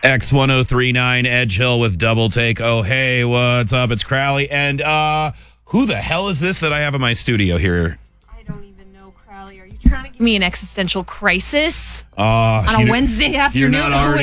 X1039 Edge Hill with Double Take. Oh, hey, what's up? It's Crowley. And who the hell is this that I have in my studio here? I don't even know, Crowley. Are you trying to give me an existential crisis on a Wednesday afternoon?